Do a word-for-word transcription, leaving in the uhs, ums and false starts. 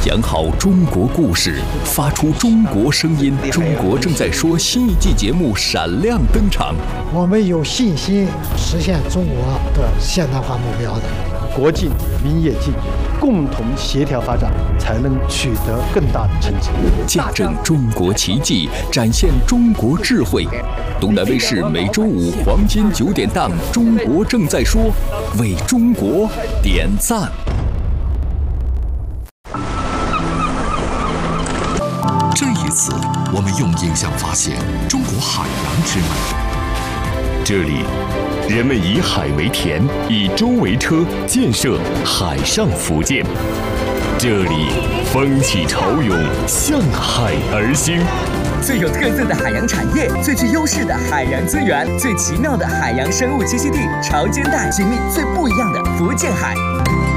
讲好中国故事，发出中国声音。中国正在说新一季节目闪亮登场。 我们有信心实现中国的现代化目标的。 国进民也进，共同协调发展，才能取得更大的成绩。 见证中国奇迹，展现中国智慧。东南卫视每周五黄金九点档《中国正在说》，为中国点赞。 这一次，我们用影像发现中国海洋之美。 这里，人们以海为田，以舟为车，建设海上福建。这里，风起潮涌，向海而兴。 最有特色的海洋产业，最具优势的海洋资源，最奇妙的海洋生物栖息地——潮间带，经历最不一样的福建海。